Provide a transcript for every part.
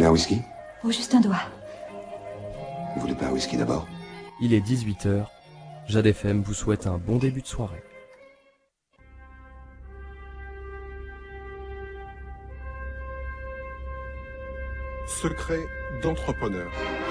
un whisky? Oh, juste un doigt. Vous voulez pas un whisky d'abord? Il est 18h. Jade FM vous souhaite un bon début de soirée. Secret d'entrepreneur.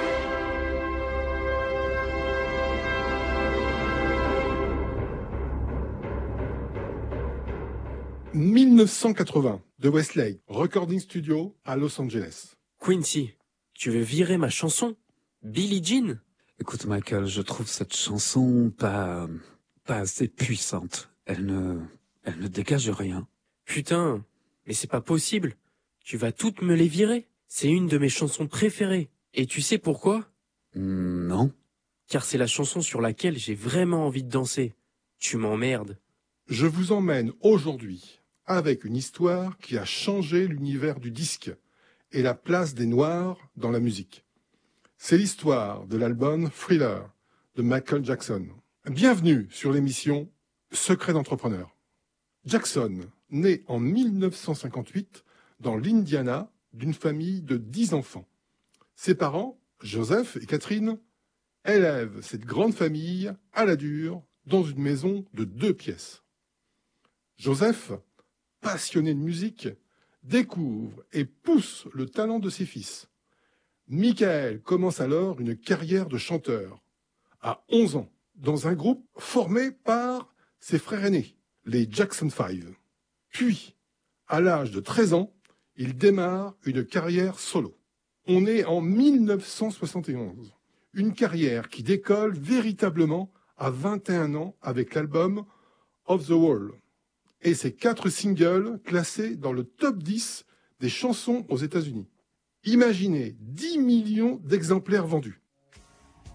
« 1980, de Westlake Recording Studio à Los Angeles. Quincy, tu veux virer ma chanson? Billie Jean? Écoute Michael, je trouve cette chanson pas assez puissante. Elle ne dégage rien. Putain, mais c'est pas possible. Tu vas toutes me les virer. C'est une de mes chansons préférées. Et tu sais pourquoi? Non. Car c'est la chanson sur laquelle j'ai vraiment envie de danser. Tu m'emmerdes. Je vous emmène aujourd'hui avec une histoire qui a changé l'univers du disque et la place des Noirs dans la musique. C'est l'histoire de l'album Thriller de Michael Jackson. Bienvenue sur l'émission Secret d'entrepreneur. Jackson, né en 1958 dans l'Indiana d'une famille de 10 enfants. Ses parents, Joseph et Catherine, élèvent cette grande famille à la dure dans une maison de 2 pièces. Joseph, passionné de musique, découvre et pousse le talent de ses fils. Michael commence alors une carrière de chanteur, à 11 ans, dans un groupe formé par ses frères aînés, les Jackson 5. Puis, à l'âge de 13 ans, il démarre une carrière solo. On est en 1971, une carrière qui décolle véritablement à 21 ans avec l'album Off the Wall et ses 4 singles classés dans le top 10 des chansons aux États-Unis. Imaginez 10 millions d'exemplaires vendus.